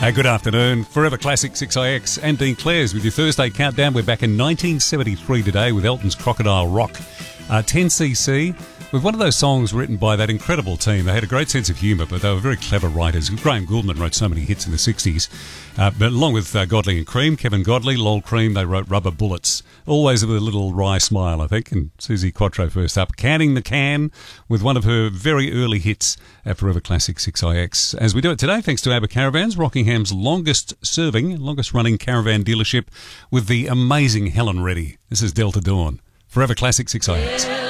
Good afternoon. Forever Classic 6IX and Dean Clares with your Thursday countdown. We're back in 1973 today with Elton's Crocodile Rock. 10cc with one of those songs written by that incredible team. They had a great sense of humour, but they were very clever writers. Graham Gouldman wrote so many hits in the 60s. But along with Godley and Cream, Kevin Godley, Lol Cream, they wrote Rubber Bullets. Always with a little wry smile, I think. And Susie Quattro first up, Canning the Can with one of her very early hits at Forever Classic 6IX. As we do it today, thanks to Aber Caravans, Rockingham's longest running caravan dealership with the amazing Helen Reddy. This is Delta Dawn. Forever Classic 6IX.